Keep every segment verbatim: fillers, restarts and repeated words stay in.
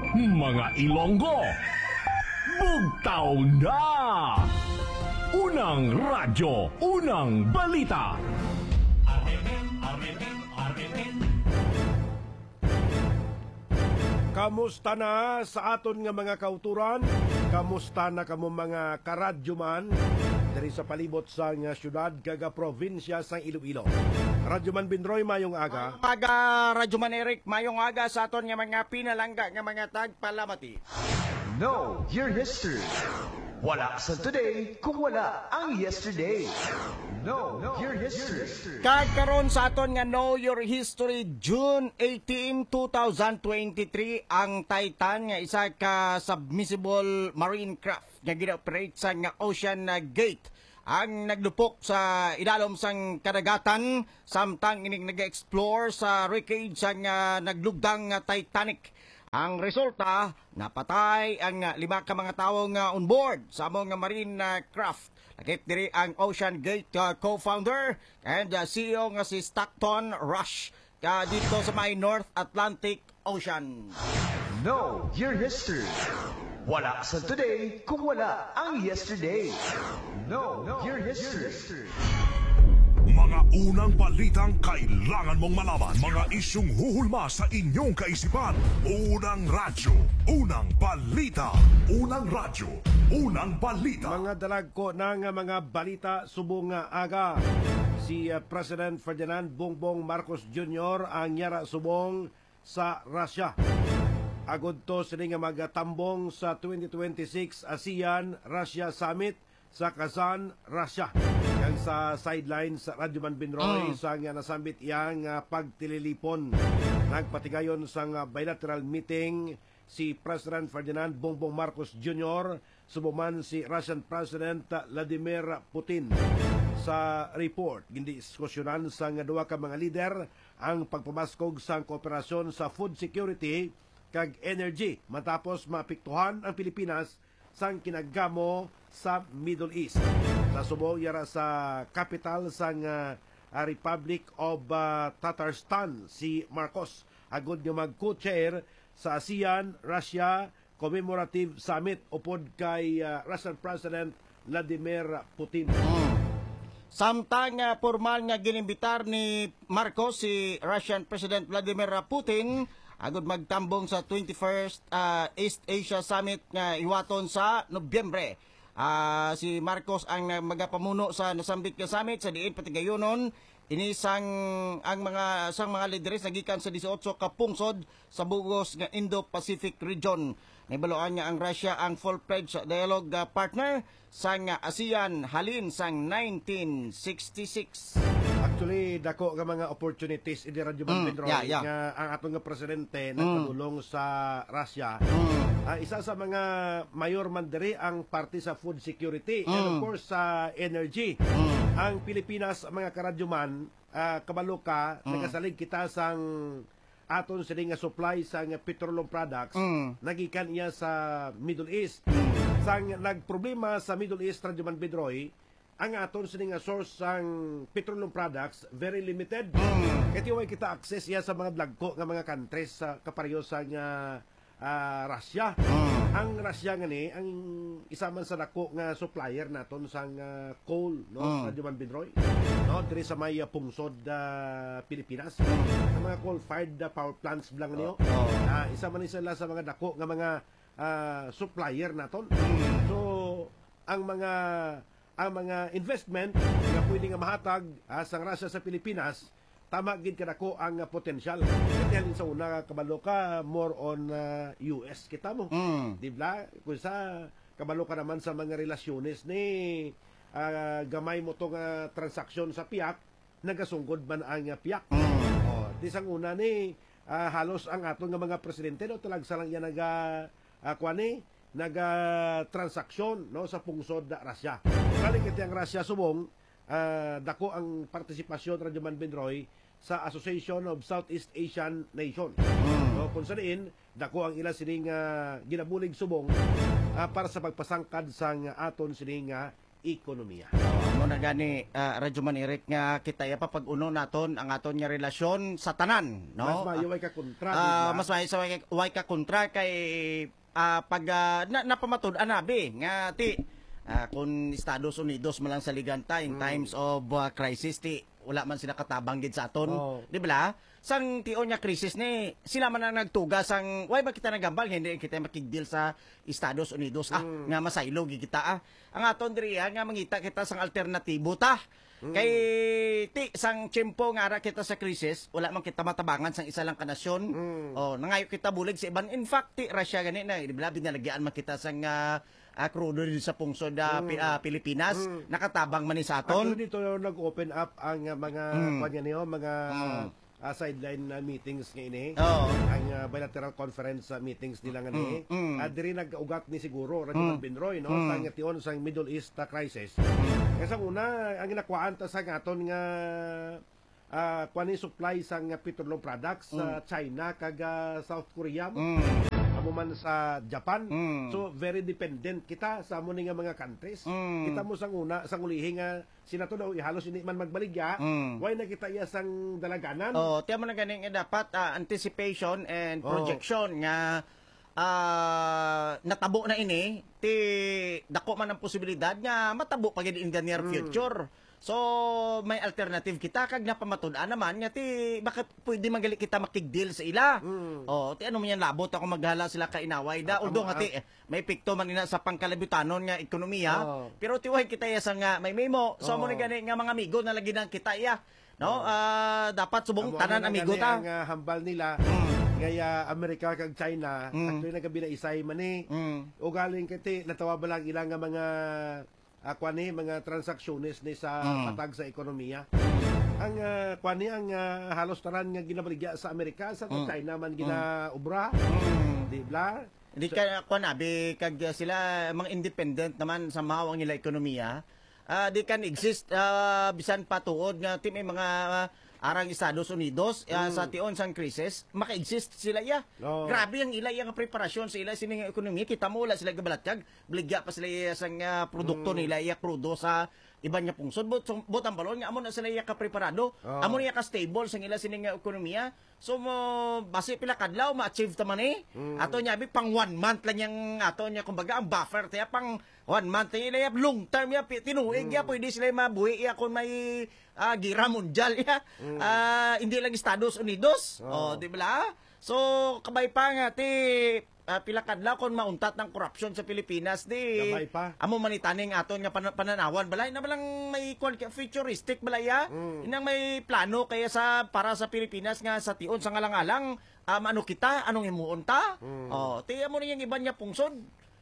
Mga Ilonggo, bugtaw na! Unang radyo, unang balita. Kamusta na sa aton nga mga kauturan? Kamusta na kamo mga karadyoman diri sa palibot sa nga syudad kaga probinsya sa Iloilo? Radyoman Bindroy, mayong aga. Aga, Radyoman Eric, mayong aga sa aton nga mga pinalangga nga mga tagpalamati. Know your history. Wala sa today kung wala ang yesterday. Know your history. Kagkaroon sa aton nga Know Your History June eighteenth, twenty twenty-three ang Titan nga isa ka submersible marine craft nga gina-operate sa nga Ocean Gate ang naglupok sa idalom sang kadagatan samtang ining nag-explore sa wreckage sa nga naglugdang nga Titanic. Ang resulta, napatay ang lima ka mga tawo nga on board sa among nga marine uh, craft. Lakip diri ang Ocean Gate uh, co-founder and uh, C E O nga si Stockton Rush uh, dito sa may North Atlantic Ocean. Know your history. Wala sa today kung wala ang yesterday. Know your history. Mga unang balitang kailangan mong malaman. Mga isyung huhulma sa inyong kaisipan. Unang radyo, unang balita. Unang radyo, unang balita. Mga dalagko na nga mga balita subong nga aga. Si uh, President Ferdinand Bongbong Marcos Junior ang yara subong sa Russia. Agod to sila nga magatambong sa twenty twenty-six ASEAN-Russia Summit sa Kazan, Russia. Yang sa sideline sa Radyoman Bindroy, mm. sa nga nasambit iyang uh, pagtililipon. Nagpatigayon sa uh, bilateral meeting si President Ferdinand Bongbong Marcos Junior subuman si Russian President uh, Vladimir Putin. Sa report, gindiskusyonan sa nga duwa ka mga lider ang pagpamaskog sa kooperasyon sa food security kag energy matapos maapektuhan ang Pilipinas sang kinagamo sa Middle East. Sa subong yara sa capital sang uh, Republic of uh, Tatarstan si Marcos agud nga mag-co-chair sa ASEAN-Russia Commemorative Summit upod kay uh, Russian President Vladimir Putin. Mm. Samtang uh, formal nga ginimbitar ni Marcos si Russian President Vladimir Putin agud magtambong sa twenty-first uh, East Asia Summit nga iwaton sa Nobyembre. Uh, si Marcos ang magapamuno sa nasambit nga summit sa diin patigayonon inisang ang mga sang mga lideres nagikan sa eighteen ka pungsod sa bugos nga Indo-Pacific region. Nibaloan nga ang Russia ang full-fledged dialogue uh, partner sa nga ASEAN halin sang nineteen sixty-six. Actually, dako nga mga opportunities in the Radyoman Mm, Bindroy yeah, yeah. nga ang atong nga presidente Mm. nagpadulong sa Russia. Mm. Uh, isa sa mga mayor man diri ang parte sa food security Mm. and of course sa energy. Mm. Ang Pilipinas, mga karadyoman, uh, kabalo ka, Mm. nagasalig kita sang aton sila nga supply sa nga petroleum products, Mm. nagikan iya sa Middle East. Mm. Sang nagproblema sa Middle East, Radyoman Bindroy, ang aton sila nga source sang petroleum products very limited. Mm. Kaya way kita access iya sa mga dagko nga mga countries sa kapareho sa nga uh, Russia. Mm. Ang Russia nga ni ang isa man sa dako nga supplier naton sang uh, coal, no, Mm. sa Radyoman Bindroy, no, diri sa may uh, pungsod uh, Pilipinas. Sa mga coal-fired uh, power plants blang niyo. Oh. Uh, isa man sila sa mga dako nga mga uh, supplier naton. So ang mga ang mga investment nga pwede nga mahatag uh, sang Russia sa Pilipinas, tama gid kadako ang uh, potensyal. Kaya sa una kabalo ka more on uh, U S kita mo. Mm. Di ba? Kung sa kabalo ka naman sa mga relasyones ni uh, gamay mo tong uh, transaksyon sa piyak, nagasungkod man ang uh, piyak. Mm. Oh, di sang una ni uh, halos ang aton nga mga presidente no talag sa lang yan naga uh, kuani naga transaksyon no sa pungsod da Russia. Kali kiti ang Russia subong uh, dako ang partisipasyon Radyoman Bindroy sa Association of Southeast Asian Nations. Mm. No, kung sa diin dako ang ila sining uh, ginabulig subong uh, para sa pagpasangkad sang aton sining uh, ekonomiya. Mo na gani uh, Radyo Manirik nga kita ya pa pag-uno naton ang aton nga relasyon sa tanan, no? Mas mayo way ka kontra. Ah, mas mayo sa way, way ka kontra kay uh, pag uh, na, napamatud anabi nga ti uh, kung Estados Unidos man lang sa liganta in mm. times of uh, crisis ti wala man sila katabang gid sa aton, oh. di ba? Sang tion nga krisis ni sila man ang nagtugas sang why ba kita nagambal hindi kita makigdeal sa Estados Unidos ah mm. nga masaylo gi kita ah ang aton diri nga mangita kita sang alternatibo ta mm. kay ti sang tiyempo nga ara kita sa krisis wala man kita matabangan sang isa lang ka nasyon mm. oh nangayo kita bulig sa iban in fact ti Russia gani na di ba binalagyan man kita sang uh, Uh, crudo din sa pungsod uh, mm. uh, Pilipinas mm. nakatabang man ni sa aton. Actually dito nag-open up ang uh, mga mm. kanya niyo mga mm. uh, sideline uh, meetings nga ini. Oh. Ang uh, bilateral conference uh, meetings nila nga ni. Mm. Mm. Uh, diri nag-ugat ni siguro Radyo mm. Binroy no mm. sa tion sa Middle East uh, crisis. Mm. Kasi una ang ginakwaan ta sa aton nga uh, kuani supply sang petroleum products sa mm. uh, China kag uh, South Korea. Mm. Amo man sa Japan. Mm. So very dependent kita sa amo nga mga countries. Mm. Kita mo sang una sang ulihi nga sinato daw halos hindi man magbaligya. Mm. Why na kita iya sang dalaganan? Oh, tiyan mo na ganing eh, dapat uh, anticipation and projection oh. nga uh, natabo na ini ti dako man ang posibilidad nga matabo pa gid in the near future. Mm. So, may alternative kita kag napamatud-an naman nga ti bakit pwede magali kita makigdeal sa ila. Mm. Oh, ti ano man yan labot ako maghala sila ka inaway da. Although nga ti eh, may pikto man ina sa pangkalabutanon nga ekonomiya, oh. pero tiway kita ya sa nga may memo. So oh. mo ni gani nga mga amigo na lagi nang kita iya. No? Oh. Uh, dapat subong tanan amigo ta. Ang uh, hambal nila. Mm. Ngaya Amerika kag China, mm. actually nagabinaisay man ni. Mm. O galing kiti natawa ba lang ilang nga mga ako ni mga transactionist ni sa mm. patag sa ekonomiya. Ang uh, kwani ang uh, halos taran nga ginabaligya sa Amerika sa mm. China man ginaubra. Mm. Di ba? Di so, ka kwan abi kag sila mga independent naman sa mahawang nila ekonomiya. Uh, di kan exist uh, bisan patuod nga ti may mga uh, arang Estados Unidos uh, mm. sa tion sang krisis maka-exist sila ya. No. Grabe ang ila yang preparasyon sa ila sining ekonomiya kita mo wala sila gabalatyag bligya pa sila iya sang uh, produkto mm. nila iya krudo sa iban niya pungsod but but ang balon nga amo na sila iya ka preparado oh. amo niya ka stable sang ila sining ekonomiya so mo base pila kadlaw ma-achieve ta man eh mm. ato nya bi pang one month lang yang ato nya kumbaga ang buffer ta pang one month ila ya long term ya tinuig mm. ya pwede sila mabuhi ya kun may uh, gira mundial ya mm. uh, hindi lang Estados Unidos oh, oh di ba so kabay pa nga ti uh, pila kadlaw kon mauntat ng corruption sa Pilipinas di amo manitaning aton nga pan pananawan balay na balang may futuristic balaya mm. inang may plano kaya sa para sa Pilipinas nga sa tion sa ngalang-alang um, ano kita anong himuon ta mm. oh ti amo ni yang iban nya pungsod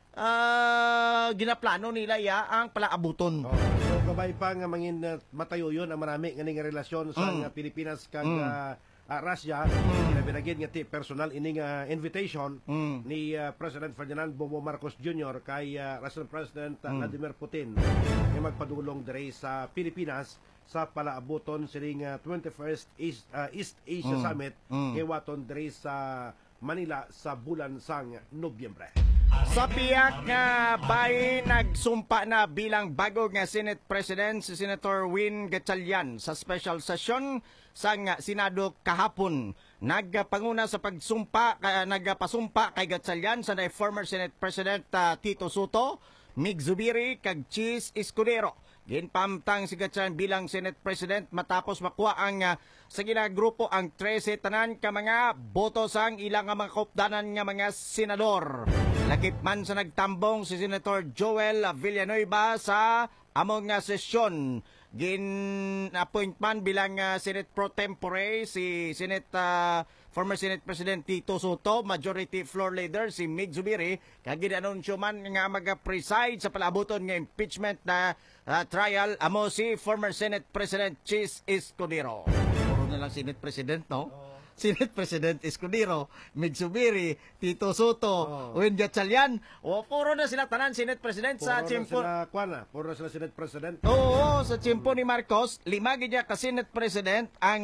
uh, ginaplano nila ya ang palaabuton oh, so gabay pa nga mangin uh, matayo yon ang marami nga ning relasyon sa mm. Pilipinas kag mm. uh, Uh, Russia, mm. binagid nga ti personal ining uh, invitation mm. ni uh, President Ferdinand Bongbong Marcos Junior kay uh, Russian President uh, mm. Vladimir Putin nga magpadulong diri sa Pilipinas sa palaaboton sining uh, twenty-first East, uh, East Asia mm. Summit mm. kay waton diri sa Manila sa bulan sang Nobyembre. Sa piyak nga bay nagsumpa na bilang bago nga Senate President si Senator Win Gatchalian sa special session sa nga Senado kahapon. Nagpanguna sa pagsumpa uh, nagpasumpa kay Gatchalian sa former Senate President uh, Tito Soto, Mig Zubiri kag Chis Escudero. Ginpamtang si Gatchalian bilang Senate President matapos makuha ang uh, sa ginagrupo ang trese tanan ka mga boto sang ilang mga kopdanan nga mga senador. Lakip man sa nagtambong si Senator Joel Villanueva sa among nga sesyon. Gin-appoint man bilang uh, Senate Pro Tempore si Senate uh, former Senate President Tito Soto, Majority Floor Leader si Mig Zubiri, kag ginanunsyo man nga maga-preside sa palabuton nga impeachment na uh, trial amo si former Senate President Chis Escudero. Puro na lang Senate President, no? Oh. Senate President Escudero, Mig Zubiri, Tito Soto, oh. Win Gatchalian, o puro na sila tanan Senate President puro sa chimpo. Puro na sila kuana, puro na sila Senate President. Oo, sa chimpo ni Marcos, lima gid ka Senate President ang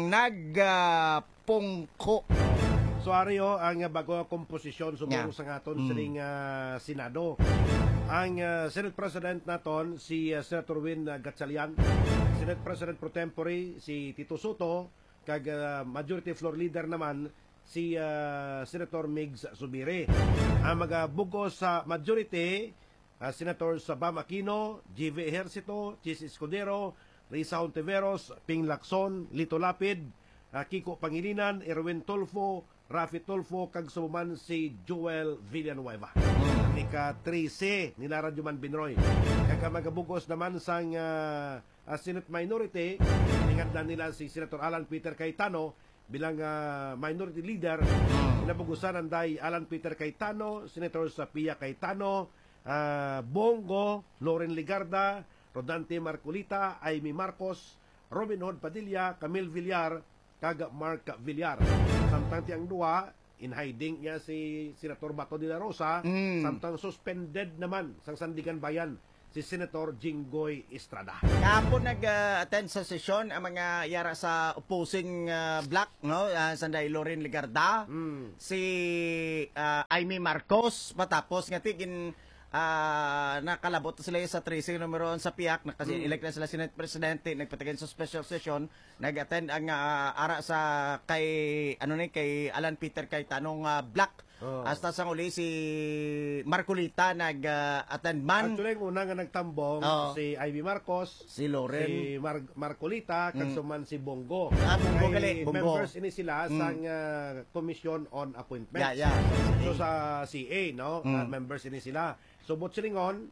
nagpungko. Uh, so ariyo ang bago komposisyon sumuro yeah. sa ngaton mm. sining uh, Senado. ang uh, Senate President naton si uh, Senator Win uh, Gatchalian, Senate President pro tempore si Tito Soto, kag uh, Majority Floor Leader naman si uh, Senator Migs Zubiri. Ang magabugos sa majority, uh, Senator Bam Aquino, G V Ejercito, Chis Escudero, Risa Hontiveros, Ping Lacson, Lito Lapid, uh, Kiko Pangilinan, Erwin Tolfo, Rafi Tolfo, kag sumuman si Joel Villanueva. Ika trece nila Radyoman Binroy. Kag magabugos naman sang uh, uh, Senate Minority, ingat nila si Senator Alan Peter Cayetano bilang uh, Minority Leader. Inabugusan ang day Alan Peter Cayetano, Senator Pia Cayetano, uh, Bongo, Loren Ligarda, Rodante Marcolita, Amy Marcos, Robin Hood Padilla, Camille Villar, kag Mark Villar. Samtang tiyang duwa, in hiding niya si Senator Bato de la Rosa, mm. samtang suspended naman sa Sandigan Bayan si Senator Jinggoy Estrada. Kahapon nag-attend sa sesyon ang mga yara sa opposing uh, bloc, no? Uh, sanday Loren Ligarda, mm. si uh, Amy Marcos, matapos nga tigin Uh, nakalabot sila sa tracing numero sa P I A C na kasi mm. elect na sila Senate Presidente, nagpatagan sa special session, nag-attend ang uh, ara sa kay ano ni kay Alan Peter Cayetano uh, Black. Oh. Hasta sa uli si Marcolita nag-attend uh, man. Actually, ang una nga nagtambong oh. si Ivy Marcos, si Loren, si Mar- Marcolita, kag suman mm. si Bongo. Ah, Bongo gali, Bongo. Members ini sila mm. sa uh, Commission on Appointments. Yeah, yeah. So sa C A, no, mm. uh, members ini sila. So, Butchilingon,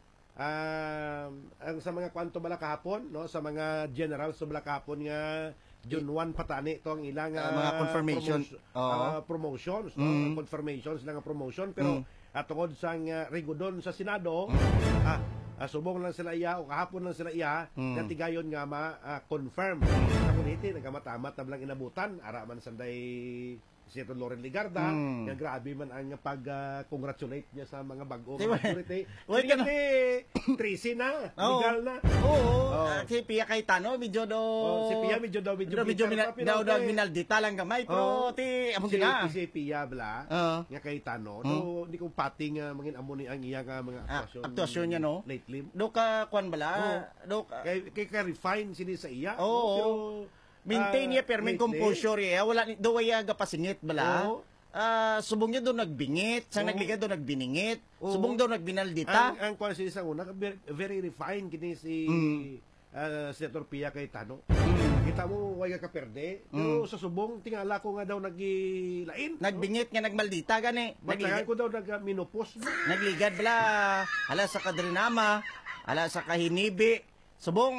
uh, ang sa mga kwanto bala kahapon, no, sa mga general sa bala kahapon nga June first patani ito ang ilang uh, mga confirmation promotion, uh, promotions, no, mm. confirmations lang ang promotion, pero mm. atungod sa uh, rigodon sa Senado, mm. ah, uh, subong lang sila iya o kahapon lang sila iya mm. natigayon nga ma-confirm. Uh, sa kuniti, nagkamatamat na lang inabutan, ara man sanday si Loren Ligarda, mm. nga grabe man ang pag-congratulate uh, niya sa mga bago diba? Majority. Uy, ka na. Trisi na, oh. legal na. Oo, oh. uh, si Pia Cayetano, medyo do... Oh, si Pia, medyo daw, medyo, medyo mina, daw daw minaldita lang gamay, pero oh. ti, amon si, sila. Si Pia, bla, uh. nga Cayetano, do, hmm. hindi kong pating uh, mangin amon ni ang iya nga mga actuasyon. Ah, actuasyon niya, no? Lately. Do ka, kwan bala? Oh. Do ka... Kay, kay ka-refine sini sa iya. Oo. Oh, pero, maintain niya, uh, pero may composure eh. Wala, do waya gapasingit bala. Oo. Oh. Uh, subong niya doon nagbingit, sang oh. nagligad doon nagbiningit, oh. subong daw nagbinaldita. Ang, ang kwan siya sa una, very, very refined kini si mm. uh, Senator Pia Cayetano. Mm. Kita mo, wala ka perde. Pero mm. sa subong, tingala ko nga daw nagilain. Nagbingit no? nga nagmaldita gani. Nagligad ko daw nagminopos. Nagligad bala, ala sa kadrinama, ala sa kahinibi, subong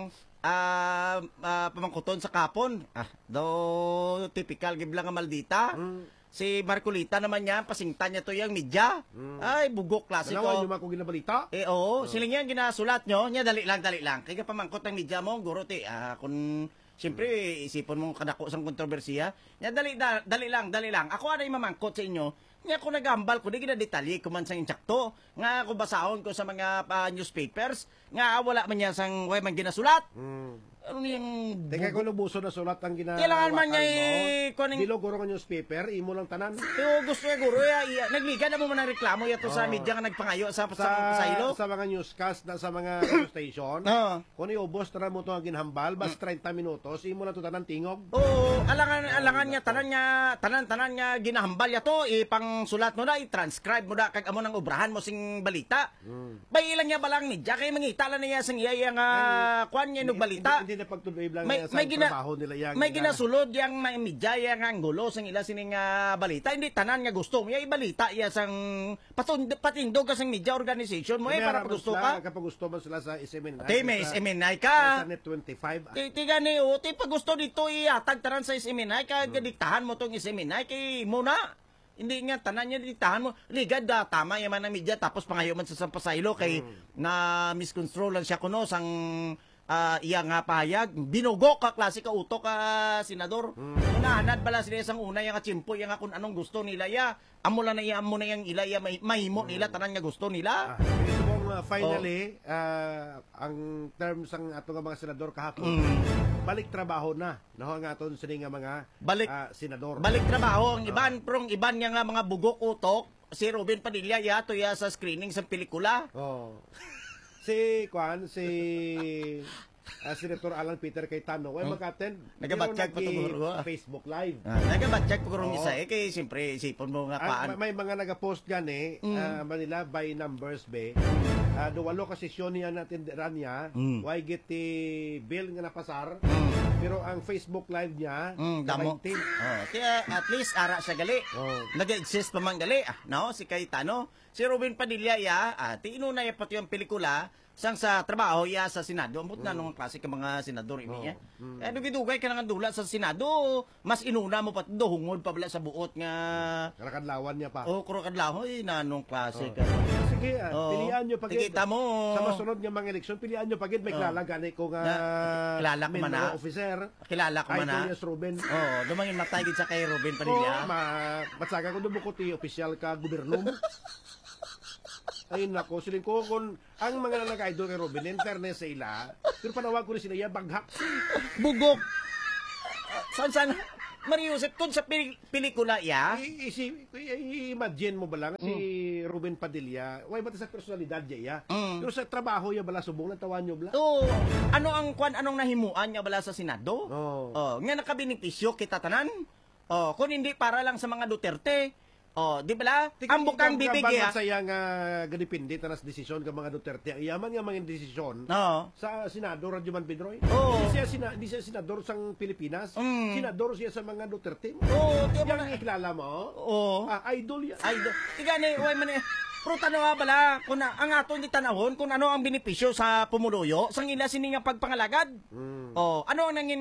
uh, uh, pamangkuton sa kapon. Ah, do typical gibla nga maldita. Mm. Si Marcolita naman yan, pasingtan niya to yung media. Mm. Ay, bugok klasiko. Dalawa yung mga kong ginabalita? Eh, oo. Oh. Siling yan, ginasulat nyo. Niya, dali lang, dali lang. Kaya pamangkot ng media mo, guro, ti. Ah, kung, siyempre, isipon mong kadako sang kontrobersiya. Niya, dali, da, dali lang, dali lang. Ako ano yung mamangkot sa inyo. Niya, kung nagambal ko, di ginadetalye ko man sang insakto. Nga, ako basahon ko sa mga uh, newspapers. Nga, wala man niya sang, way man ginasulat. Mm. Ano niyang... Teka ko lubuso na sulat ang ginagawa. Kailangan man niya i... Dilo guro ka newspaper, imo lang tanan. Pero gusto niya guro, ya, nagliga na mo man ang reklamo yato oh. sa media nga nagpangayo sa, sa, sa ilo. Sa mga newscast na sa mga station, oh. kung iubos na mo ito ang ginhambal, bas thirty minutos, imo lang ito tanan tingog. Oo, alangan, alangan niya, tanan niya, tanan, tanan niya ginahambal yato, ipang sulat mo na, i-transcribe mo na, kag amo ng obrahan mo sing balita. Hmm. Bay ilang niya balang media, kaya mangita lang niya sang iya yung uh, kwan niya nung balita. Hindi, hindi na pagtuloy lang may, sa may gina, trabaho nila yang may ginasulod yang may media yang anggulo sang ila sining uh, balita hindi tanan nga gusto mo ya ibalita ya sang patund patindog ka sang media organization mo eh para pag gusto ka kapag gusto mo sila sa S M N I ti may S M N I ka sa Net twenty-five ti ti gani o ti pag gusto dito iatag tanan sa S M N I ka hmm. diktahan mo tong S M N I kay mo na hindi nga tanan niya diktahan mo ligad da tama yaman ang media tapos pangayo man sa sampasaylo kay hmm. na misconstrol lang siya kuno sang Uh, iya nga payag, binugo ka klase ka utok ka senador. Mm. Unahanad bala sila isang una yung chimpo yung kung anong gusto nila ya. Amo lang na iya, amo na yung ila ya mahimo mm. nila tanan nga gusto nila. Ah, uh, finally, oh. uh, ang terms ang ato nga mga senador kahapon, mm. balik trabaho na. No ang aton sini nga mga balik, uh, senador. Balik trabaho ang iban, oh. prong iban nga mga bugok utok si Ruben Padilla ya to ya sa screening sa pelikula. Oh. Si Kwan, si uh, Senator Alan Peter Cayetano, ay mag-attend. Nagabatsyag pa tumuro. Facebook Live. Ah, nagabatsyag pa kurong Oo. isa eh, kay siyempre isipon mo nga Ah, paan. may mga nag-post gan eh, Mm. ah, Manila by numbers be. Uh, duwalo ka sesyon niya natin niya, Mm. why get the bill nga napasar, Mm. pero ang Facebook Live niya, Mm, damo. nineteen. Oh, kaya at least ara siya gali. Oh. Nag-exist pa man gali. Ah, no, si Cayetano. Si Ruben Padilla ya, ah, tinuna ya pati yung pelikula sang sa trabaho ya sa Senado. Ambot na nung klase ka mga senador ini Oh. ya. Mm. Eh dugay ka nang dula sa Senado, mas inuna mo pati do hungod pa bala sa buot nga. Karakadlawan niya pa. Oh, kuro kadlaw eh nanong klase Oh. ka. Sige, ah, Oo. pilihan nyo pagid. Tikita mo. Sa masunod nga mga eleksyon, pilihan nyo pagid. May Oo. kilala gani ko nga Na, kilala ko man, Mindoro ah. officer. Kilala ko man Idol na. yes, Ruben. Oh, dumangin matay gid sa kay Ruben Oo, Padilla. ma matsaga ko dumo ko ti opisyal ka gobyerno mo. Ay nako, siling ko kung ang mga nag-idol kay Ruben, in fairness sa ila, pero panawag ko rin sila, ya baghak. Bugok. San san Mariusep kun sa pil- pelikula ya. I- isi- i- imagine mo ba lang, si Ruben Padilla, way ba sa personalidad niya, ya? Mm. Pero sa trabaho ya bala, subong na tawan nyo bala. Oh, ano ang kwan anong nahimuan niya bala sa Senado? Oo. Oh, nga nakabenepisyo kita tanan. Oh, kung hindi para lang sa mga Duterte. Oh, di bala? Ang bukang bibig ya. Sa iya nga gadipindi tanas desisyon ka mga Duterte. Ang yaman nga mga desisyon No. sa Senado Radyo Man Pedroy. Oo. Hindi siya, sina, hindi siya senador sa Pilipinas. Mm. Senador siya sa mga Duterte. Oh, di Yan ba ang na? ikilala mo? Oh. Ah, idol yan. Ay, do. Tiga ni, way man eh. Pero tanaw nga bala, kung na, ang ato ni tanahon, kung ano ang benepisyo sa pumuluyo, sang ila sini nga pagpangalagad. Mm. Oh, ano ang nangin,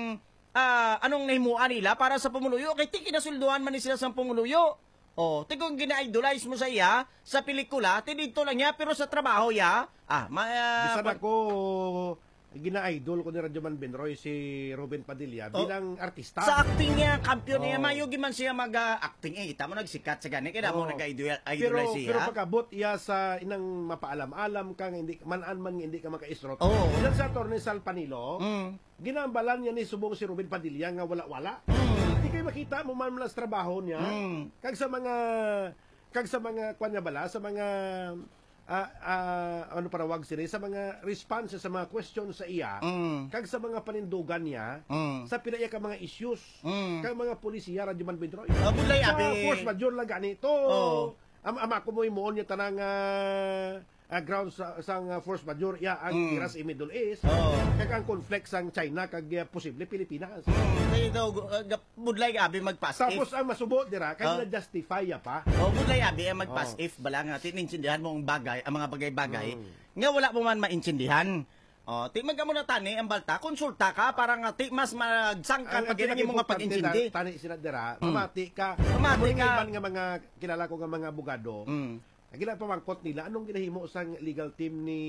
ah, anong nahimuan nila para sa pumuluyo? Kay ti kinasulduhan man ni sila sa pumuluyo. Oh, ti kung gina-idolize mo sa iya, sa pelikula, ti dito lang niya, pero sa trabaho ya, ah, ma, Bisan pag- ako, gina-idol ko ni Radyo Man Pedroy si Ruben Padilla Oh. bilang artista. sa acting niya, kampiyon niya, Oh. mayugi man siya mag-acting eh. Ita mo nagsikat sa gani, kaya mo Oh. nag-idolize pero siya. pero pagkabot iya sa inang mapaalam-alam ka nga hindi manan man nga hindi ka maka-istrot. Oo. Yan sa Atty. Sal Panilo, Mm. ginambalan niya ni subong si Ruben Padilla nga wala-wala. Mm. Hindi kayo makita mo man lang sa trabaho niya. Mm. Kag sa mga kag sa mga kwan niya bala, sa mga ah, ah, ano parawag sila sa mga response sa mga questions sa iya. Mm. Kag sa mga panindugan niya Mm. sa pinaya ka mga issues. Mm. Kag mga polisiya Radyo Man Pedroy. Ah, bulay, Sa abi. force majeure lang ganito. Oo. Am ama ko mo imoon niya tanang ah, ah, ground sa sang ah, force majeure ya ang Mm. iras i Middle East. Oo. Kag ang conflict sang China kag ah, posible Pilipinas. Kaya daw, uh, budlay abi mag-pass if. Tapos ang masubo dira kay Oh. na justify ya pa. O, budlay abi ang mag-pass Oh. if. Bala nga, tinintindihan mo ang bagay, ang mga bagay-bagay. Mm. Nga wala mo man maintindihan. O, ti magka mo na tani ang balta, konsulta ka para nga ti mas magsangkan pag ginagi mo nga pag-intindi. Tani sila dira, Mm. mamati ka. Mamati Ang ka. iban nga mga kilala ko nga mga abogado. Mm. Ang ginapamangkot nila, anong ginahimo sa legal team ni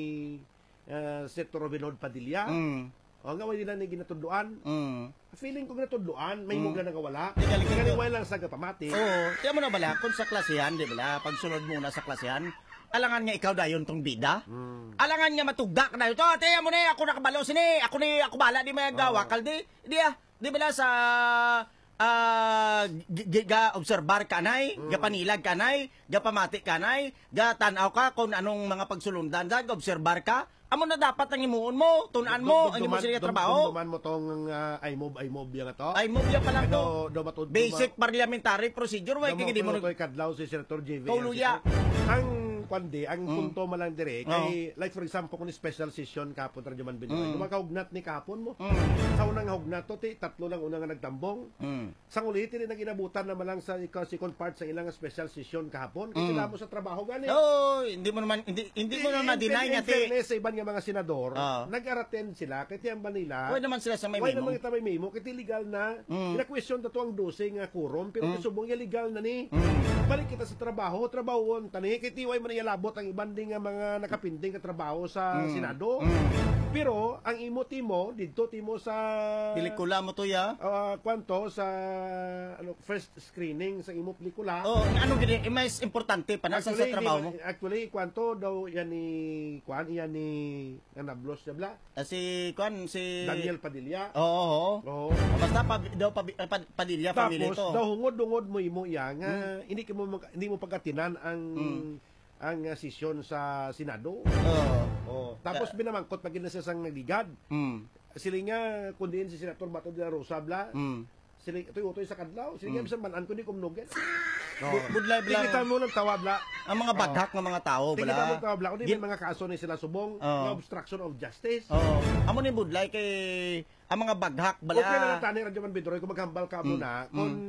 uh, Senator Robin Hood Padilla? Mm. O nga wala nila ni ginatudloan. Mm. Feeling ko ginatudloan, may Mm. mugla na nawala. Di galing ito. Kaya lang sa kapamati. Oo, tiyan mo na bala, kung sa klasihan, di bala, pag sunod muna sa klasihan, alangan nga ikaw dayon tong bida. Mm. Alangan nga matugak na ito. Tiyan mo na, ako nakabalo sini, ako ni, ako bala, di may gawa, Oo. kaldi. Di ah, di bala sa, ah, gi- gi- ga obserbar kanay, ga panilag kanay, ga pamati kanay, ga tanaw ka kung anong mga pagsulundan, ga obserbar ka. Amo na dapat ang imuon mo, tunaan mo, ang imo sila trabaho. Duman mo tong uh, I-move, I-move yan to. Ay, move yan pa lang to. Do, do, matud- Basic parliamentary procedure, way, Damo kaya di mo ko nag... kadlaw si Senator J V. Kauluya. Ang kwandi, ang Mm. punto man lang dire kay like for example kung special session kapon Radyo Man Binoy. Mm. Dumakahugnat ni kapon mo. Mm. Sa unang hugnat to ti tatlo lang unang nga nagtambong. Mm. Sang ulit din nang inabutan naman lang sa ikaw second part sa ilang special session kahapon Mm. kasi sila mo sa trabaho gani. Oh, hindi mo naman hindi hindi mo naman deny nga nga ti. sa iban nga mga senador, Ah. nag-araten sila kay tiyang Manila. Why naman sila sa may Why memo? naman kita may memo kay legal na. Mm. Ina-question to ang dose nga quorum pero Mm. isubong ya legal na ni. Mm. Balik kita sa trabaho, trabahon tani kay tiway man yalabot ang ibang di nga mga nakapinding nga trabaho sa Mm. Senado. Mm. Pero ang imo timo didto timo sa Pelikula mo to ya. uh, kwanto sa ano first screening sa imo pelikula. Oh, ano gini, eh, mas importante pa na sa, sa Actually, trabaho mo. di- Actually, kwanto daw yan ni kwan yan ni nga nablos niya bla. Ah, si Kwan, si Daniel Padilla. Oo, oo. Oo. Basta pa, daw pa, pa, Padilla family Tapos to. daw hungod-hungod mo imo iya nga hindi ka mo mag- hindi mo pagkatinan ang ang uh, sesyon sa Senado. Oo. Oh. Tapos binamangkot pag siya sang nagligad. Mm. Sila nga kundi si Senator Bato de la Rosa bla. Mm. Sila ito'y utoy sa kadlaw. Sila nga bisan manan kundi kumnugan. Bu- Budlay bla. Tingita mo ng tawa bla. Ang mga baghak ng mga tao Tingita mo bala. ng tawa bla. Kundi Gin- may mga kaso ni sila subong Oo. nga obstruction of justice. Oo. Amo ni budlay kay ang mga baghak bala. Okay na tani Radyo Man Bidroy kung maghambal ka muna Mm. kung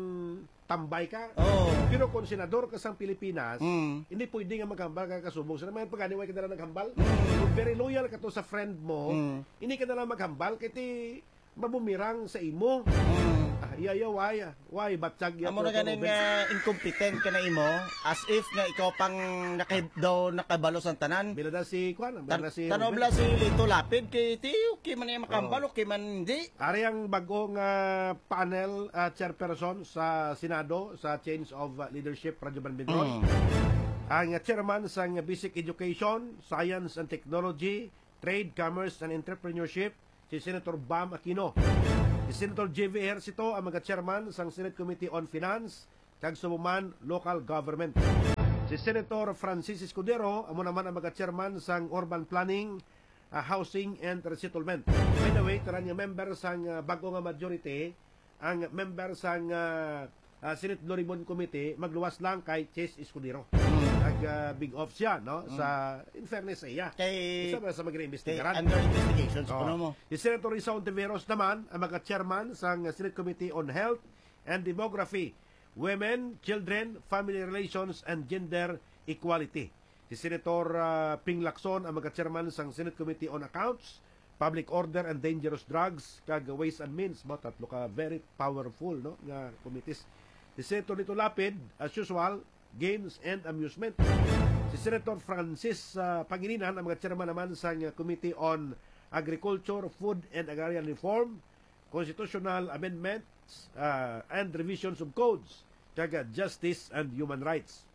tambay ka. Oo. Pero kung senador ka sa Pilipinas, Mm. hindi pwede nga maghambal ka kasubong. Sa naman pagani way ka na lang naghambal. Mm. Kung very loyal ka to sa friend mo, Mm. hindi ka na lang maghambal kiti mabumirang sa imo. Mm. Ah, iya iya why why batsag ya. Amo na ganin nga incompetent ka na imo as if nga ikaw pang naka, daw nakabalos ang tanan. Bila na si Kwan, bila Tan na si tanobla si Lito Lapid kay ti okay man yung makambal okay man hindi. Ari ang bagong ah, panel ah, chairperson sa Senado sa Change of ah, Leadership Radyo Man Bidroy. Mm. Ang uh, chairman sa uh, Basic Education, Science and Technology, Trade, Commerce and Entrepreneurship, si Senator Bam Aquino. Si Senator J V Ejercito ang mga chairman sa Senate Committee on Finance, kag Sumuman Local Government. Si Senator Francis Escudero amo naman ang mga chairman sa Urban Planning, uh, Housing and Resettlement. By the way, taran nga member sa uh, bago nga majority, ang member sa uh, uh, Senate Loribon Committee magluwas lang kay Chase Escudero. Nag uh, big off siya no sa in fairness sa iya. Kay Isa ba sa kay mag-iimbestigaran? under investigations Oo. kuno mo. Si Senator Rizal Ontiveros naman ang mga chairman sa Senate Committee on Health and Demography, Women, Children, Family Relations and Gender Equality. Si Senator uh, Ping Lacson ang mga chairman sa Senate Committee on Accounts, Public Order and Dangerous Drugs, kag Ways and Means. Mo tatlo ka very powerful no nga committees. Si Senator Lito Lapid, as usual, Games and Amusement. Si Senator Francis uh, Pangilinan ang mga chairman naman sa uh, Committee on Agriculture, Food and Agrarian Reform, Constitutional Amendments uh, and Revisions of Codes, kag Justice and Human Rights.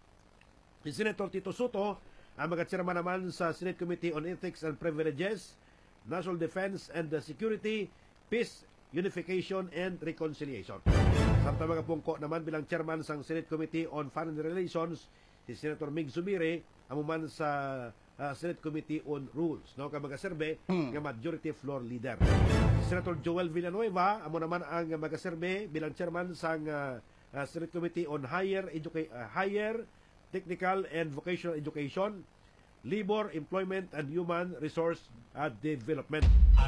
Si Senator Tito Soto ang mga chairman naman sa Senate Committee on Ethics and Privileges, National Defense and the Security, Peace, Unification and Reconciliation. Samtang mga pungko naman bilang chairman sa Senate Committee on Foreign Relations, si Senator Mig Zubiri, amuman sa uh, Senate Committee on Rules, no, ka magaserbe Hmm. nga majority floor leader. Si Senator Joel Villanueva, amo naman ang magaserbe bilang chairman sa uh, uh, Senate Committee on Higher Educa- uh, Higher Technical and Vocational Education, Labor, Employment and Human Resource uh, Development.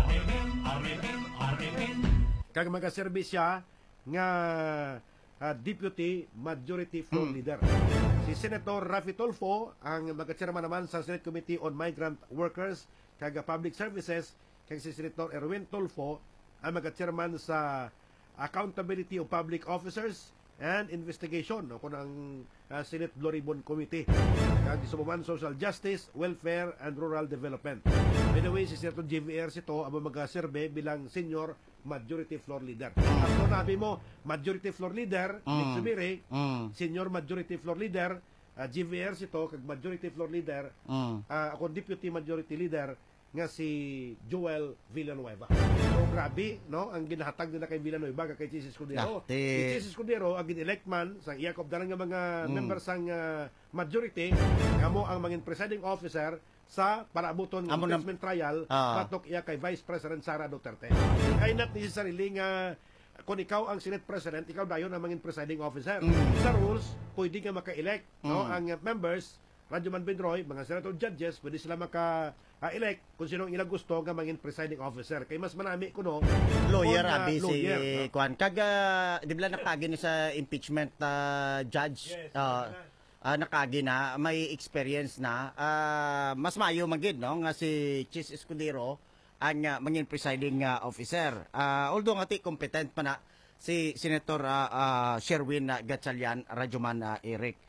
Kag magaserbe siya nga uh, Deputy Majority Floor Leader. Si Senator Rafi Tolfo ang mag-chairman naman sa Senate Committee on Migrant Workers kag Public Services, kag si Senator Erwin Tolfo ang mag-chairman sa Accountability of Public Officers and Investigation no kun ang uh, Senate Blue Ribbon Committee kag Sumuman Social Justice, Welfare and Rural Development. By the way, si Senator J V Ejercito ang mag-serve bilang Senior Majority Floor Leader. At so nabi mo, Majority Floor Leader, Nick Zubiri, Mm. Senior Majority Floor Leader, uh, J V Ejercito, kag Majority Floor Leader, Mm. uh, ako Deputy Majority Leader, nga si Joel Villanueva. So grabe, no? Ang ginahatag nila kay Villanueva kay Chis Escudero. Dati. Si Chis Escudero ang gin-elect man sa iyakop dalang nga mga Mm. members sang uh, majority kamo ang mga presiding officer sa parabuton ng Amo na- impeachment trial Ah. patok iya kay Vice President Sara Duterte. Ay not necessarily nga kung ikaw ang Senate President, ikaw dayon ang mga presiding officer. Sa rules, pwede ka maka-elect, no? Ang uh, members Radyo Man Bidroy, mga senator judges, pwede sila maka-elect kung sino ang ilang gusto nga maging presiding officer. Kay mas manami ko no, Lawyer, kung, uh, abi si lawyer, no? Kwan. Kaga, di ba nakagi ni sa impeachment na judge? Yes, Ah, nakagi ah, nakagi na, may experience na. Ah, mas mayo magid no nga si Chis Escudero ang uh, maging presiding ah, officer. Ah, although nga ti competent pa na si Senator ah, ah, Sherwin uh, Gatchalian Rajuman ah, Eric.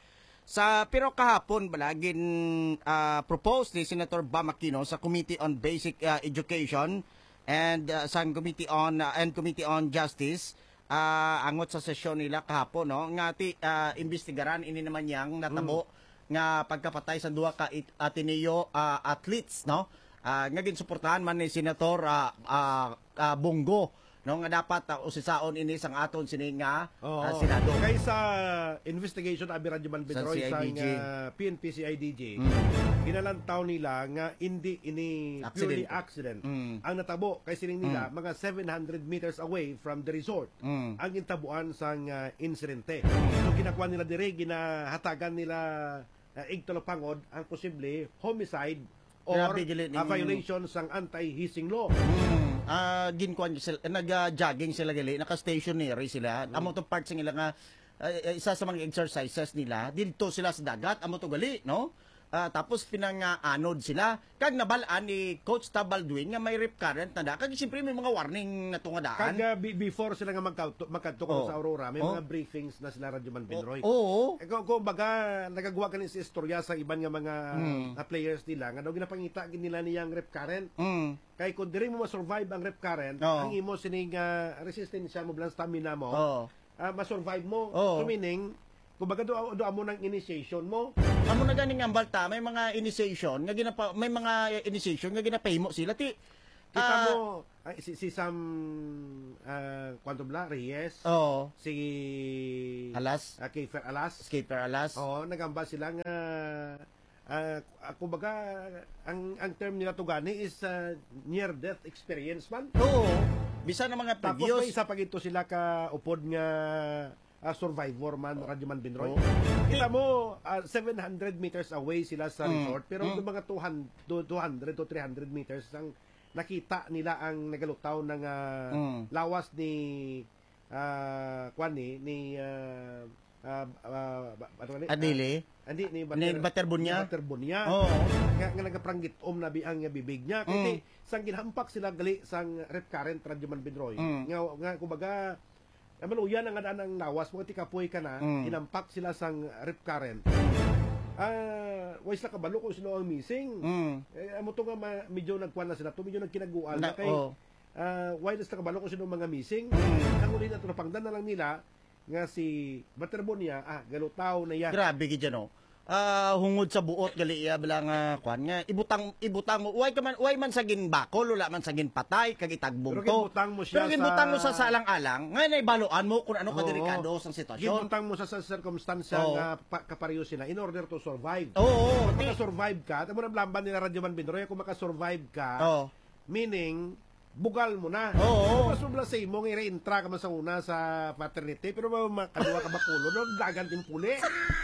Sa pero kahapon bala gin uh, propose ni Senator Bam Aquino sa Committee on Basic uh, Education and uh, sa Committee on uh, and Committee on Justice uh, angot sa sesyon nila kahapon no nga ti uh, imbestigaran ini naman yang natabo mm. nga pagkapatay sa duha ka Ateneo uh, athletes no uh, nga ginsuportahan man ni Senator uh, uh, uh, Bongo no nga dapat uh, usisaon ini sang aton sini nga oh, uh, Senado kay sa investigation abi Radyo Man Bedroy sa uh, P N P C I D J mm. ginalantaw nila nga hindi ini accident. Purely accident mm. ang natabo kay sining nila mm. mga seven hundred meters away from the resort mm. ang gintabuan sang uh, insidente mm. so ginakuha nila dire ginahatagan nila uh, igtulopangod ang posible homicide or a violation sang anti-hissing law. Mm. Uh, ginkuan sila, nag-jogging sila gali, naka-stationary sila. Mm. Amo to part sa nila nga uh, isa sa mga exercises nila, dito sila sa dagat, amo to gali, no? Uh, tapos pinang-anod sila. Kag nabalaan ni Coach Tabaldwin nga may rip current na da. Kag siyempre may mga warning na tungadaan. Kag uh, before sila nga magkadto oh. sa Aurora, may oh. mga briefings na sila Radyo Man Bedroy. Oo. Oh. Eh, kung, kung baga, nagagawa ka sa istorya sa iban nga mga mm. na players nila, nga daw ginapangita nila niyang rip current. Mm. Kaya kung diri mo ma-survive ang rip current, oh. ang imo sining uh, resistensya mo, bilang stamina mo, oh. uh, ma-survive mo. Oh. So meaning, kumbaga do do amo ng initiation mo. Amo na ganing ang balta, may mga initiation nga ginapa may mga initiation nga ginapay mo sila ti. Kita uh, mo ay, si, si Sam uh, Quantum Bla Reyes. Oh. Si Alas, uh, Kiefer Alas. Kiefer Alas. Oh, nagamba sila nga uh, uh, kumbaga ang ang term nila to gani is uh, near death experience man. Oo. Bisa na mga previous. Tapos may isa pa gito sila ka upod nga Uh, survivor man, oh. Radyo Man Bedroy. Oh. Kita mo, uh, seven hundred meters away sila sa mm. resort, pero mm. mga two hundred to three hundred meters ang nakita nila ang nagalutaw ng uh, mm. lawas ni uh, kwan ni ni uh, uh, uh, ano ni Adili uh, Andi ni Baterbunya. Baterbunya. Oh. Nga, nga nagapranggit om na biang nga bibig niya. Kasi mm. sang ginhampak sila gali sang rip current Radyo Man Bedroy. Mm. Nga nga kumbaga maluyan ang adaan ng lawas, mga tikapoy ka na, mm. inampak sila sang rip current. Ah, uh, wais na kabalo kung sino ang missing. Mm. Eh, amo to nga ma, medyo nagkuan na sila, to medyo nagkinaguan na, na kay, oh. uh, wais na kabalo kung sino mga missing. Mm. Ang uli na ito, napangdan na lang nila, nga si Baterbonia, ah, galutaw na yan. Grabe ki dyan, oh. Uh, hungod sa buot gali iya bilang uh, kwan nga ibutang ibutang mo uy man uy man sa ginbakol wala man sa ginpatay kag itagbong to pero ginbutang mo siya pero ginbutang mo sa salang-alang nga naibaluan mo kung ano ka delikado sa sitwasyon ginbutang mo sa sa circumstansya oh. nga kapareho sila in order to survive oo oh, kung maka-survive ka tamo na blamban nila Radyo Man Bedroy kung maka-survive ka oh. meaning bugal mo na. Oo. Mas mula sa imo, i-re-intra ka man sa una sa paternity, pero makaduwa ka bakulo, no? Dagan din puli.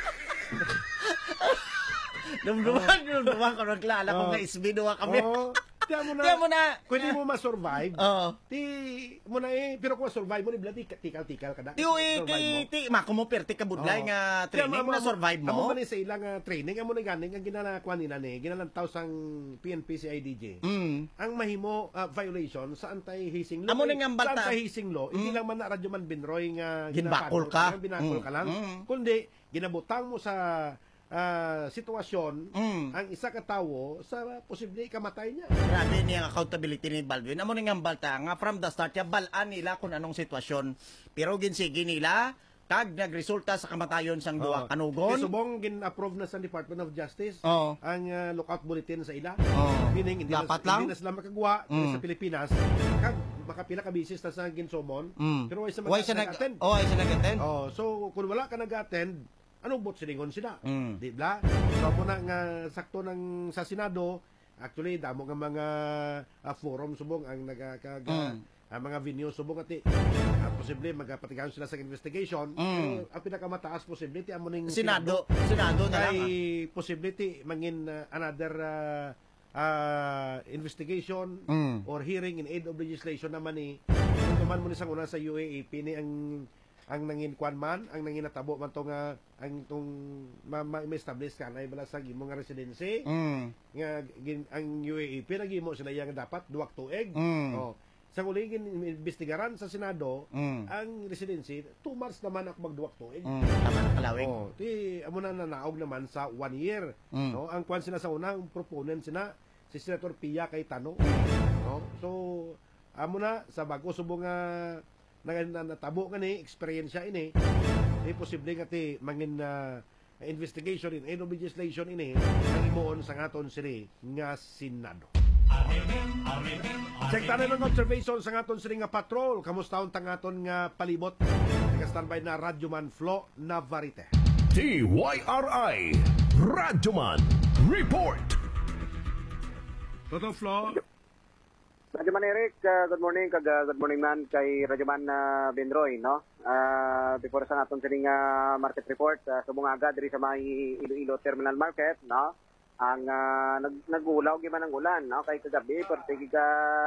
Dumduman, dumduman ko naglala ko nga isbinuwa kami. Oo. Tiyan mo na, Tiyan mo na, kung di mo ma-survive, Oo. ti mo na eh, pero kung ma-survive mo, ni tikal-tikal ka na. Ti uy, ti, ti, mako mo perti ka budlay nga training na survive mo. Amo man sa ilang uh, training, amo na ganing, ang ginalakuan nila ni, ginalantaw sang P N P C I D J. Mm. Ang mahimo uh, violation sa anti-hissing law. Amo na nga balta. Sa anti-hissing law, mm. hindi lang man na Radyo Man Bedroy nga ginbakol ka. Binakol ka lang. Mm. Kundi, ginabutang mo sa Uh, sitwasyon mm. ang isa ka tawo sa posible kamatay niya. Grabe niya ang accountability ni Baldwin. Amo nga balta nga from the start ya balaan nila kung anong sitwasyon. Pero ginsigi nila kag nagresulta sa kamatayon sang duwa oh. kanugon. Kaya subong gin-approve na sa Department of Justice oh. ang uh, lookout bulletin sa ila. Oh. Meaning hindi dapat na, lang hindi na sila makagawa mm. sa Pilipinas. Kag makapila ka bisis na sa ginsomon. Mm. Pero why sa mag-attend? Oh, why sa nag-attend? Oh, so kung wala ka nag-attend, anong bot silingon sila? Mm. Di ba? So, po na nga sakto ng sa Senado, actually, damo nga mga uh, forum subong ang nagkag mm. uh, mga venue subong ati. Uh, posible magpatigayon sila sa investigation. Mm. Pero ang pinakamataas possibility amo ning Senado, Senado na lang. Ay possibility mangin uh, another uh, uh, investigation mm. or hearing in aid of legislation naman ni kung man mo ni sang una sa U A A P ni ang ang nangin kwan man, ang nangin natabo man to nga ang tong ma-establish ka na ibala sa gimo nga residency mm. nga gin, ang U A A P nagimo sila yang dapat duwak tuig mm. oh sa uligin investigaran sa Senado Mm. ang residency two months naman ako magduwak tuig. Mm, tama na kalawig. Oh, ti amo na nanaog naman sa one year. Mm. No, ang kwan sila sa unang proponent sina si Senator Pia Cayetano. No? So amo na sa bago subong nga na natabo kani experience ini. Di posible nga ti mangin na investigation in any legislation ini ang imuon sa ngaton sini nga Senado. Check tayo ng observation sa ngaton sini nga patrol. Kamusta ang tangaton nga palibot? Naka-standby na Radyoman Flo Navarrete. T Y R I Radyoman Report. Toto Flo. Radyoman Eric, uh, good morning. Kag, uh, good morning man kay Radyoman uh, Bendroy, no? Uh, before sa naton sining uh, market report, uh, sa bungaga diri sa may Iloilo Terminal Market, no? Ang uh, nag nagulaw giman ang ulan, no? Kay kagabi perti giga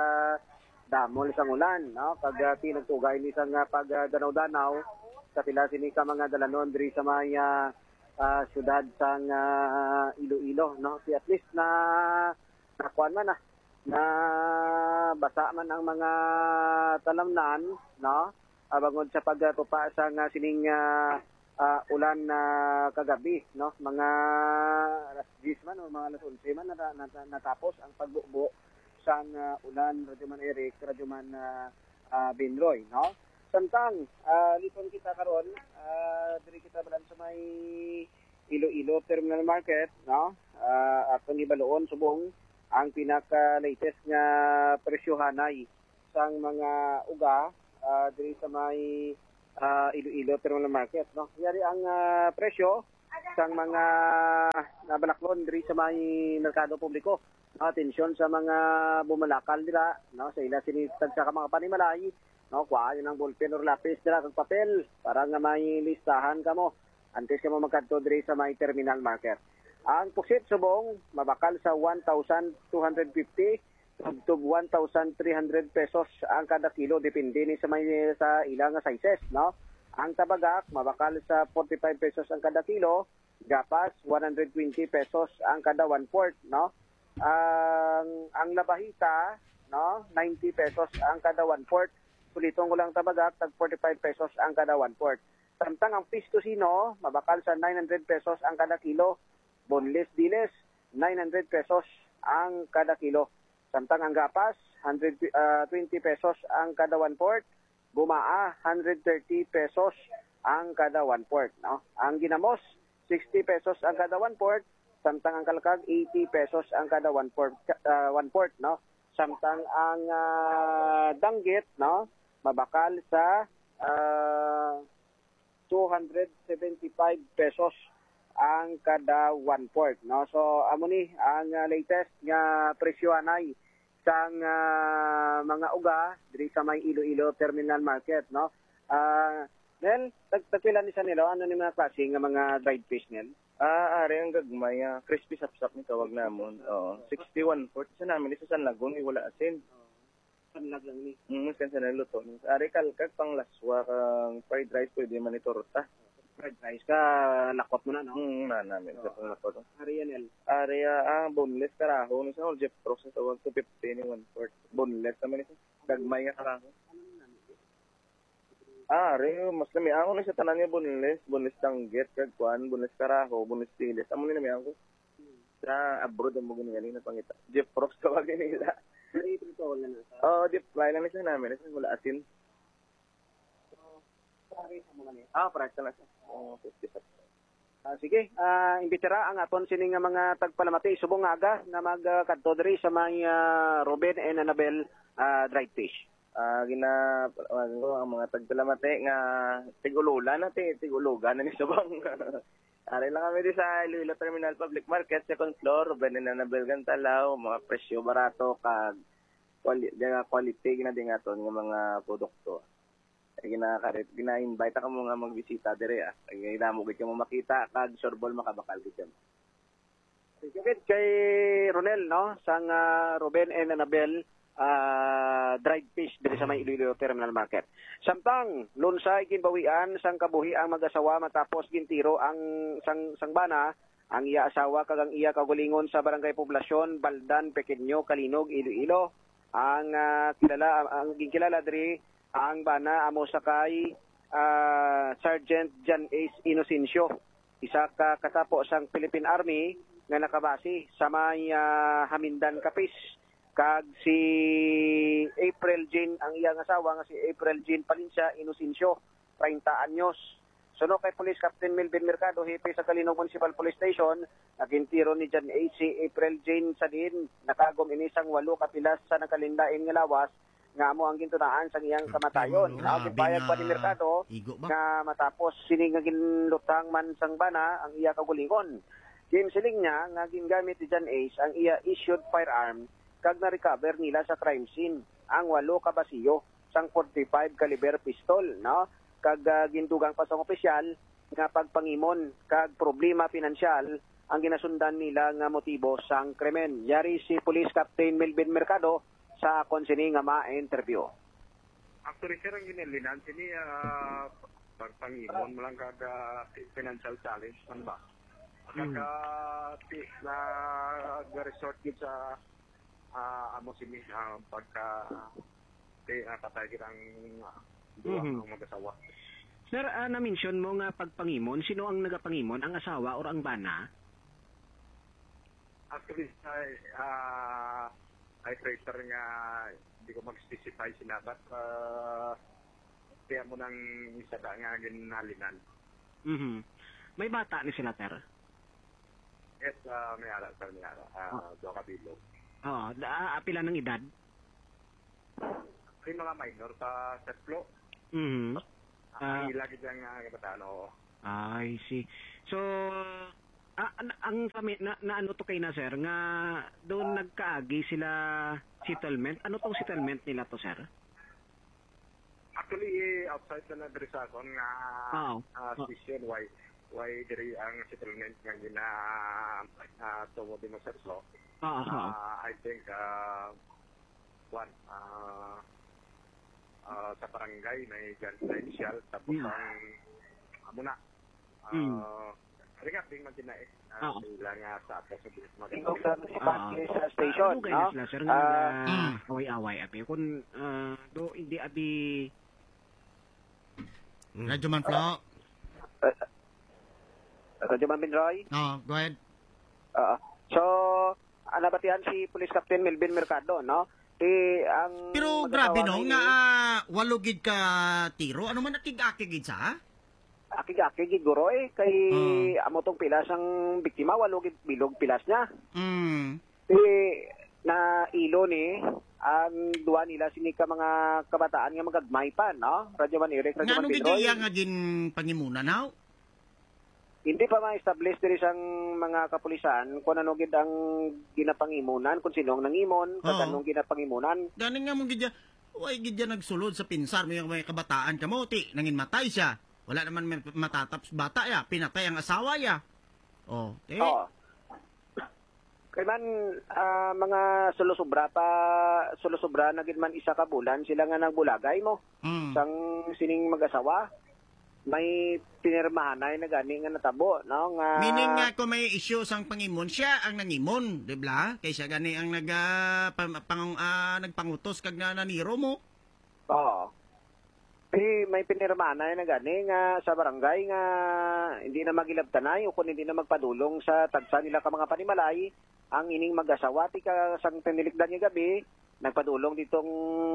damol sang ulan, no? Kag uh, tinagtugay ni sang uh, pag uh, danaw-danaw sa pila sini ka mga dalanon diri sa may uh, uh, syudad sang uh, Iloilo, no? Si at least na nakuan man na na basa man ang mga talamnan, no? Abangod sa pagtupa sa nga sining uh, uh, ulan na uh, kagabi, no? Mga alas diyes man o mga alas onse man nat nat natapos ang pagbubo sa uh, ulan. Radyoman Eric, Radyoman uh, uh, Bendroy, no? Samtang uh, lipon kita karon, uh, diri kita balan sa may Iloilo Terminal Market, no? Uh, atong ibaloon subong ang pinaka-latest nga presyohanay sang mga uga uh, diri sa may uh, Iloilo Terminal Market, no? Yari ang uh, presyo sang mga nabalaklon diri sa may merkado publiko. Atensyon sa mga bumalakal dira, no? Sa ila sinitag sa mga panimalay, no? Kuha yun ang ballpen or lapis dira kag papel para nga may listahan kamo antes ka mo magkadto diri sa may Terminal Market. Ang pusit subong mabakal sa one thousand two hundred fifty to one thousand three hundred pesos ang kada kilo depende ni sa may sa ilang sizes, no? Ang tabagak mabakal sa forty-five pesos ang kada kilo, gapas one hundred twenty pesos ang kada one fourth, no? Ang ang labahita, no, ninety pesos ang kada one fourth. Sulitong ko lang tabagak tag forty-five pesos ang kada one fourth. Samtang ang pistosino mabakal sa nine hundred pesos ang kada kilo. Boneless diles, nine hundred pesos ang kada kilo. Samtang ang gapas, one hundred twenty pesos ang kada one fourth. Bumaa, one hundred thirty pesos ang kada one fourth. No? Ang ginamos, sixty pesos ang kada one fourth. Samtang ang kalkag, eighty pesos ang kada one fourth. Uh, one fourth, no? Samtang ang uh, danggit, no? Mabakal sa uh, two hundred seventy-five pesos ang kada one fourth, no? So amo ni ang uh, latest nga presyohanay sang uh, mga uga diri sa may Iloilo Terminal Market, no? Ah, uh, Nel, tagpila ni sa nilo ano ni mga klase nga mga dried fish, Nel? Ah, ari ang gagmay, uh, crispy sapsap ni tawag namon. Oo, sixty-one fourth sa namin sa San Lagong wala asin. Panlag lang ni. Mm, kan sa naluto. Ari kalkag pang laswa kang fried rice pwede man ito torta. Fried rice ka, lakot mo na, no? Hmm, na namin. Sa pang lakot. Arianel. Ari, ah, boneless karaho. Ni sa Jeff Pro sa tawag two fifty ni one fourth. Boneless naman ito. Gagmay nga karaho. Ah, ari, mas lami ako ni sa tanan niya boneless. Boneless tanggit, kagkuan, boneless karaho, boneless tilis. Amo ni nami ako. Sa abroad ang mga galing na pangita. Jeff Pro sa tawag nila. Ari, ito wala na. Oh, deep fry lang ni sa namin. Isa wala asin. Ah, price na siya. Oh, fifty pesos. Ah, sige, ah imbitira ang aton sining nga mga tagpalamati subong aga na magkadto diri sa may uh, Ruben and Annabel uh, dried fish. Ah, gina ano, ang mga tagpalamati nga tigululan na ti tigulugan na ni subang. Ari lang kami di sa Iloilo Terminal Public Market, second floor, Ruben and Annabel Gantalaw, mga presyo barato kag quality, quality gina din aton nga mga produkto. Ginakarit, gina-invite ka mo nga magbisita dire ah. Ginamo gid mo makita kag sorbol makabakal gid mo. Sige kay Ronel, no, sang uh, Ruben and Annabel uh, dried fish dire sa may Iloilo Terminal Market. Samtang lunsay ginbawian sang kabuhi ang mag-asawa matapos gintiro ang sang sangbana ang iya asawa kag ang iya kagulingon sa Barangay Poblasyon, Baldan, Pequeño, Kalinog, Iloilo. ang uh, kilala ang gingkilala diri ang bana amo sa kay uh, Sergeant John Ace Inocencio, isa ka kasapo sang Philippine Army nga nakabase sa may uh, Hamindan Capiz. Kag si April Jean ang iyang asawa nga si April Jean Palincia Inocencio, thirty anyos. Suno kay Police Captain Melvin Mercado, hepe sa Kalinog Municipal Police Station, nagintiro ni John A. si April Jane sa din, nakagom inisang walo kapilas sa nakalindain nga lawas, nga mo ang gintunaan sa iyang kamatayon. Ang bayag pa ni Mercado, nga matapos sini nga ginlutang man sang bana, ang iya kagulingon. Kimsiling niya, nga gingamit ni John Ace, ang iya issued firearm, kag na-recover nila sa crime scene, ang walo kabasiyo, sang forty-five caliber pistol, no? Kag uh, gindugang pa sa opisyal nga pagpangimon kag problema pinansyal ang ginasundan nila nga motibo sang krimen. Yari si Police Captain Melvin Mercado sa konsini nga ma-interview. Actually, sir, ang ginilinan sini uh, pagpangimon mo lang kag uh, financial challenge man ba? Kag uh, na resort gid sa uh, amo sini uh, pagka te uh, patay ang uh, Mm-hmm. mag-asawa. Sir, uh, na-mention mo nga pagpangimon, sino ang nagapangimon? Ang asawa o ang bana? Actually, ay, uh, ay tracer nga, hindi ko mag-specify sinabat. Uh, kaya mo nang isa da nga ginhalinan. Mm-hmm. May bata ni sila, sir? Yes, uh, may ara, sir, may ara. Uh, oh. Doa kabilo. Oo, uh, pila ng edad? May mga minor sa setlo. Mm-hmm. Uh, ang ilagi dyan nga kabataan, oo. I see. So, ah, ang, ang kami, na, na ano to kay na, sir, nga doon nagkaagi sila settlement. Ano tong settlement nila to, sir? Actually, outside na nagresason nga oh. uh, station, why, why diri ang settlement nga gina uh, tumo din mo setlo. Uh, uh, I think, uh, one, uh, Uh, sa barangay may initial tapos yeah. ang amo na uh, mm. ringat din man dinae uh, sila nga sa atas tingog sa sa station, no? Sila, sir, nga uh, away-away abi kun uh, do hindi abi Radyo Man Flo. Uh, Radyo Man Binroy? No, go ahead. Uh, so, anabatihan si Police Captain Melvin Mercado, no? Eh, ang pero grabe no, nga uh, walugid ka tiro, ano man nakig-akigid sa? Akig-akigid guro eh, kay uh. amo tong pilas ang biktima, walugid bilog pilas niya. Mm. Eh, na ilo ni, ang duwa nila sini ka mga kabataan nga magagmay pa, no? Radyo Man Eric, Radyo Man Pedroy. Nga anong nga gin pangimunan now? Hindi pa ma-establish diri sang mga kapulisan kung ano gid ang ginapangimunan, kung sino ang nangimon, kung anong ginapangimunan. Ganing nga mong gidya, way gidya nagsulod sa pinsar mo yung may kabataan ka mo, ti, nangin matay siya. Wala naman may matataps bata ya, pinatay ang asawa ya. Oh, ti. Oo. Kaya man, uh, mga sulosobra pa, sulosobra na gid man isa ka bulan, sila nga nagbulagay mo. Mm. Sang sining mag-asawa. May pinirmahan na gani nga natabo, no? Nga meaning nga kung may issue sang pangimon, siya ang nangimon, di ba? Kay siya gani ang nag uh, pang, uh, nagpangutos kag na naniro mo. Oo. Eh, may pinirmahan na gani nga sa barangay nga hindi na magilabtanay o kung hindi na magpadulong sa tagsa nila ka mga panimalay, ang ining mag-asawa ti ka sang tinilikdan nga gabi, nagpadulong ditong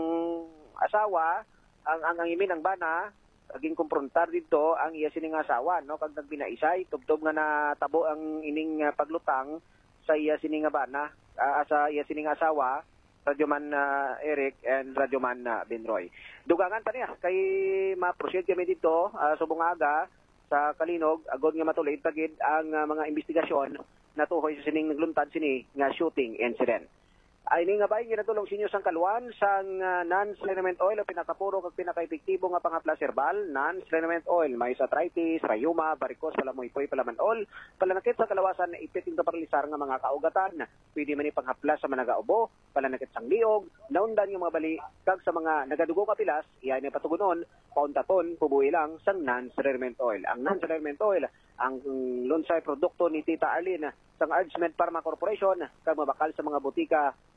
asawa, ang ang, ang imin ang bana aging kumprontar dito ang iya sining asawa, no? Kag nagbinaisay tubtob nga natabo ang ining uh, paglutang sa iya sining bana, uh, sa iya sining asawa, Radyo Man uh, Eric and Radyo Man uh, Benroy. Dugangan pa niya kay ma-proceed kami dito uh, subong aga sa Kalinog agod nga matulid tagid ang uh, mga investigasyon natuhoy sa sining nagluntad sini nga shooting incident. Ay ni nga ba yung ginatulong sinyo sang kaluan sang uh, non-slinament oil o pinakapuro kag pinaka-epektibo nga pangaplas herbal, non-slinament oil, may sa arthritis, rayuma, varicose, palamoy-poy, palamanol, palanakit sa kalawasan na ipiting kaparalisar nga mga kaugatan, pwede man ipanghaplas sa managaubo, palanakit sang liog, naundan yung mga bali, kag sa mga nagadugo kapilas, iyan ay patugunon, pauntaton, pubuhi lang sang non-slinament oil. Ang non-slinament oil, ang lunsay produkto ni Tita Arlene sang Argement Pharma Corporation, kag mabakal sa mga butika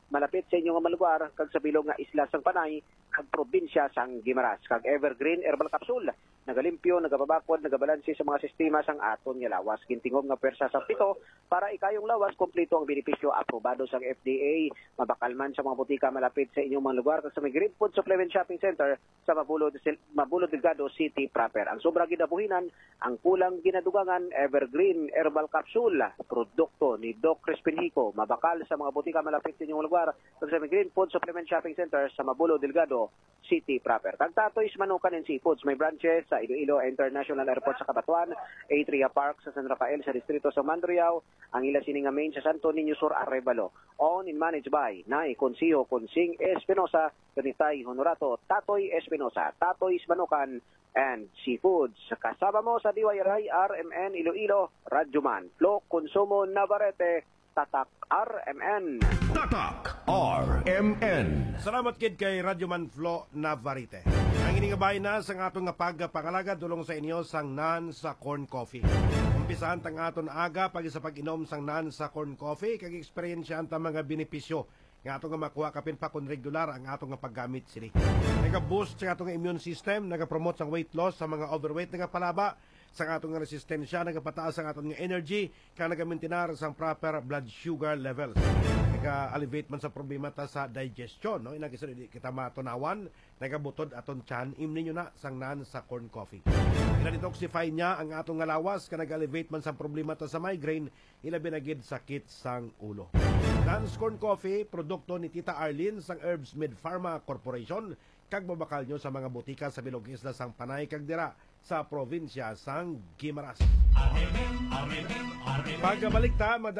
malapit sa inyong mga lugar kag sa bilog nga isla sang Panay kag probinsya sang Guimaras. Kag Evergreen Herbal Capsule nagalimpyo, nagapabakod, nagabalansi sa mga sistema sang aton nga lawas. Gintingog nga pwersa sa pito para ikayong lawas kompleto ang benepisyo aprobado sang F D A. Mabakalman sa mga butika malapit sa inyong mga lugar kag sa may Green Food Supplement Shopping Center sa Mabulod, Mabulod Delgado City proper. Ang sobra ginabuhinan, ang kulang ginadugangan, Evergreen Herbal Capsule, produkto ni Doc Crispin Hico, mabakal sa mga butika malapit sa inyong lugar kag sa may Green Food Supplement Shopping Center sa Mabulod Delgado City proper. Kag Tatoy's Manukan and Seafoods, may branches sa Iloilo International Airport sa Cabatuan, Atria Park sa San Rafael sa distrito sa Mandriao, ang ila sininga main sa Santo Niño Sur Arevalo. Owned and managed by Nay Consiho Consing Espinosa, Ganitay Honorato, Tatoy Espinosa, Tatoy's Manukan and Seafoods. Kasama mo sa D Y R I R M N Iloilo, Radyoman, Flo Consumo Navarrete, Tatak R M N. Tatak R M N. Salamat kid kay Radyoman Flo Navarrete. Ang iningabay na sa atong nga pagpangalaga dulong sa inyo sang nan sa corn coffee. Umpisahan tang aton aga pag sa pag-inom sang nan sa corn coffee kag experience ta mga benepisyo nga atong nga makuha kapin pa kun regular ang atong nga paggamit sini. Naga-boost sa atong immune system, naga-promote sang weight loss sa mga overweight nga palaba, sa atong nga resistensya, nagapataas ang atong nga energy, kaya nagamaintinar sang proper blood sugar levels. Naga-alleviate man sa problema ta sa digestion, no? Inagisa kita matunawan, nagabutod aton tiyan, imnin nyo na sang nan sa corn coffee. Ina-detoxify niya ang atong nga lawas, kaya nag-alleviate man sa problema ta sa migraine, ilabi na gid sakit sang ulo. Nan's Corn Coffee, produkto ni Tita Arlene sang Herbs Med Pharma Corporation, kag babakal nyo sa mga butika sa bilog isla sang Panay kag dira sa probinsya sang Guimaras. Pagbalik ta,